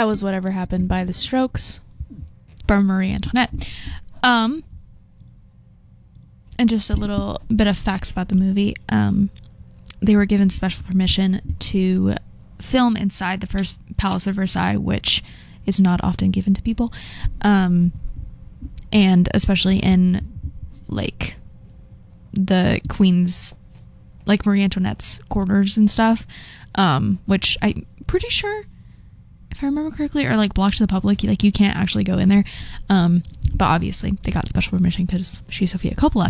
that was Whatever Happened by The Strokes from Marie Antoinette. And just a little bit of facts about the movie. They were given special permission to film inside the first Palace of Versailles, which is not often given to people. And especially in, like, the Queen's, like, Marie Antoinette's quarters and stuff, which I'm pretty sure, if I remember correctly, are, like, blocked to the public. Like, you can't actually go in there. But obviously, they got special permission because she's Sofia Coppola.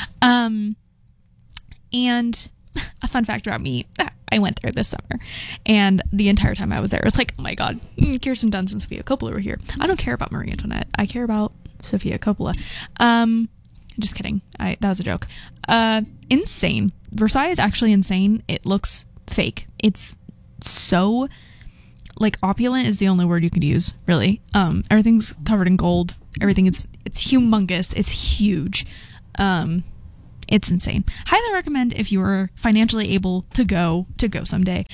And a fun fact about me, I went there this summer, and the entire time I was there, it was like, oh my god, Kirsten Dunst and Sofia Coppola were here. I don't care about Marie Antoinette. I care about Sofia Coppola. Just kidding. That was a joke. Insane. Versailles is actually insane. It looks fake. It's so, like, opulent is the only word you could use, really. Everything's covered in gold. Everything is, it's humongous. It's huge. It's insane. Highly recommend if you are financially able to go someday,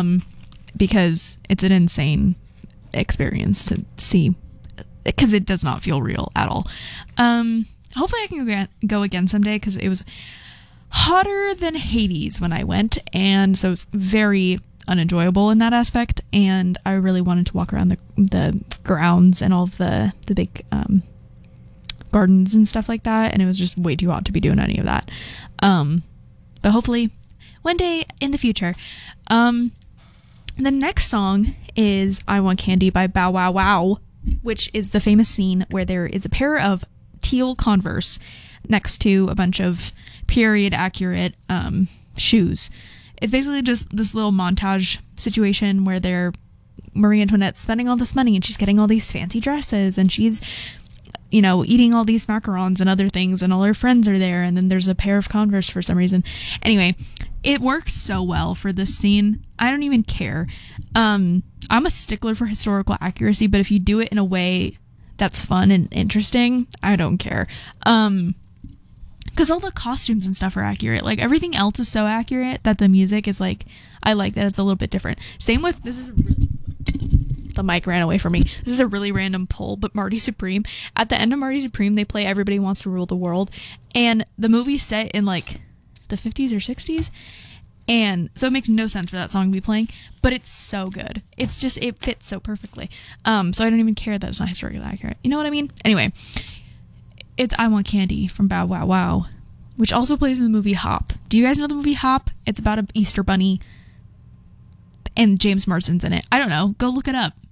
because it's an insane experience to see, because it does not feel real at all. Hopefully I can go again someday, because it was hotter than Hades when I went, and so it's very unenjoyable in that aspect, and I really wanted to walk around the grounds and all of the big gardens and stuff like that, and it was just way too hot to be doing any of that. But hopefully one day in the future. The next song is I Want Candy by Bow Wow Wow, which is the famous scene where there is a pair of teal Converse next to a bunch of period accurate shoes. It's basically just this little montage situation where Marie Antoinette's spending all this money, and she's getting all these fancy dresses, and she's, you know, eating all these macarons and other things, and all her friends are there, and then there's a pair of Converse for some reason. Anyway, it works so well for this scene. I don't even care. I'm a stickler for historical accuracy, but if you do it in a way that's fun and interesting, I don't care. Because all the costumes and stuff are accurate. Like, everything else is so accurate that the music is, like, I like that it's a little bit different. Same with, the mic ran away from me. This is a really random pull, but Marty Supreme. At the end of Marty Supreme, they play Everybody Wants to Rule the World, and the movie's set in, like, the 50s or 60s, and so it makes no sense for that song to be playing, but it's so good. It's just, it fits so perfectly. So I don't even care that it's not historically accurate. You know what I mean? Anyway, it's I Want Candy from Bow Wow Wow, which also plays in the movie Hop. Do you guys know the movie Hop? It's about an Easter bunny, and James Marsden's in it. I don't know. Go look it up.